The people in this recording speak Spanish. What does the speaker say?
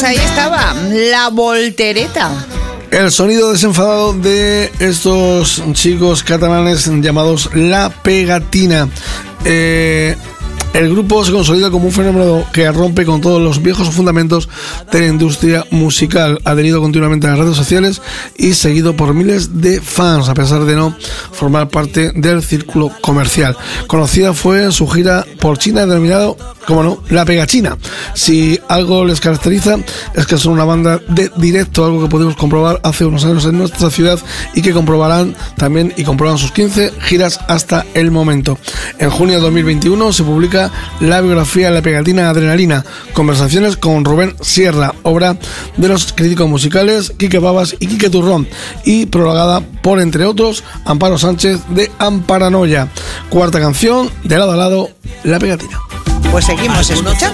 ahí estaba La Voltereta. El sonido desenfadado de estos chicos catalanes llamados La Pegatina. El grupo se consolida como un fenómeno que rompe con todos los viejos fundamentos de la industria musical. Adherido continuamente a las redes sociales y seguido por miles de fans, a pesar de no formar parte del círculo comercial. Conocida fue en su gira por China, denominado, como no, La Pegachina. Si algo les caracteriza es que son una banda de directo, algo que pudimos comprobar hace unos años en nuestra ciudad y que comprobarán también y comprueban sus 15 giras hasta el momento. En junio de 2021 se publica la biografía La Pegatina Adrenalina, conversaciones con Rubén Sierra, obra de los críticos musicales Quique Babas y Quique Turrón, y prologada por, entre otros, Amparo Sánchez de Amparanoia. Cuarta canción, de lado a lado, La Pegatina. Pues seguimos escuchando.